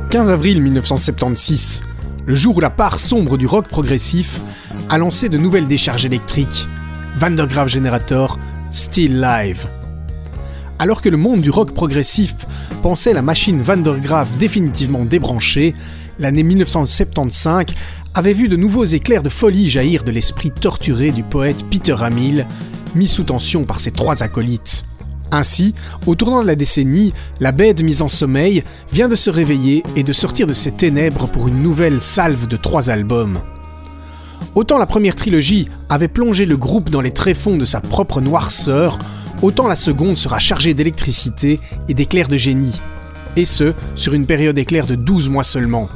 15 avril 1976, le jour où la part sombre du rock progressif a lancé de nouvelles décharges électriques. Van der Graaf Generator, Still Live. Alors que le monde du rock progressif pensait la machine Van der Graaf définitivement débranchée, l'année 1975 avait vu de nouveaux éclairs de folie jaillir de l'esprit torturé du poète Peter Hamill, mis sous tension par ses 3 acolytes. Ainsi, au tournant de la décennie, la bête mise en sommeil vient de se réveiller et de sortir de ses ténèbres pour une nouvelle salve de 3 albums. Autant la première trilogie avait plongé le groupe dans les tréfonds de sa propre noirceur, autant la seconde sera chargée d'électricité et d'éclairs de génie. Et ce, sur une période éclair de 12 mois seulement.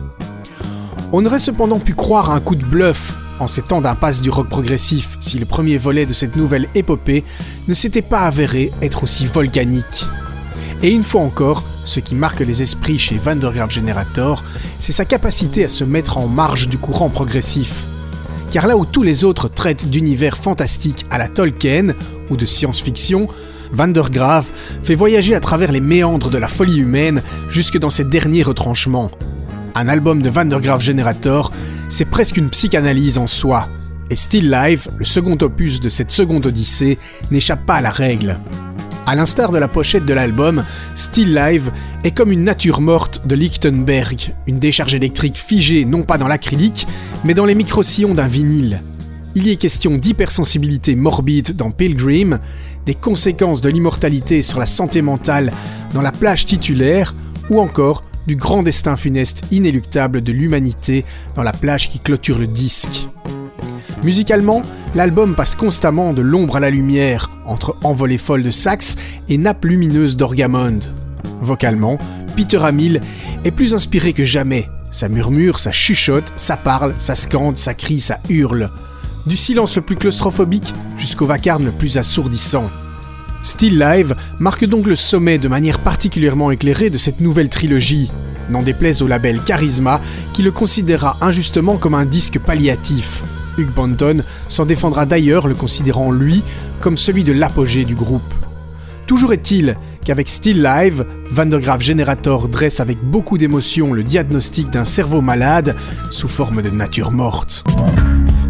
On aurait cependant pu croire à un coup de bluff en ces temps d'impasse du rock progressif si le premier volet de cette nouvelle épopée ne s'était pas avéré être aussi volcanique. Et une fois encore, ce qui marque les esprits chez Van der Graaf Generator, c'est sa capacité à se mettre en marge du courant progressif. Car là où tous les autres traitent d'univers fantastiques à la Tolkien ou de science-fiction, Van der Graaf fait voyager à travers les méandres de la folie humaine jusque dans ses derniers retranchements. Un album de Van der Graaf Generator, c'est presque une psychanalyse en soi. Et Still Live, le second opus de cette seconde odyssée, n'échappe pas à la règle. À l'instar de la pochette de l'album, Still Live est comme une nature morte de Lichtenberg, une décharge électrique figée non pas dans l'acrylique, mais dans les micro-sillons d'un vinyle. Il y est question d'hypersensibilité morbide dans Pilgrim, des conséquences de l'immortalité sur la santé mentale dans la plage titulaire, ou encore du grand destin funeste inéluctable de l'humanité dans la plage qui clôture le disque. Musicalement, l'album passe constamment de l'ombre à la lumière, entre envolées folles de sax et nappes lumineuses d'Orgamond. Vocalement, Peter Hamill est plus inspiré que jamais. Ça murmure, ça chuchote, ça parle, ça scande, ça crie, ça hurle. Du silence le plus claustrophobique jusqu'au vacarme le plus assourdissant. Still Live marque donc le sommet de manière particulièrement éclairée de cette nouvelle trilogie, n'en déplaise au label Charisma qui le considéra injustement comme un disque palliatif. Hugh Banton s'en défendra d'ailleurs, le considérant lui comme celui de l'apogée du groupe. Toujours est-il qu'avec Still Live, Van der Graaf Generator dresse avec beaucoup d'émotion le diagnostic d'un cerveau malade sous forme de nature morte.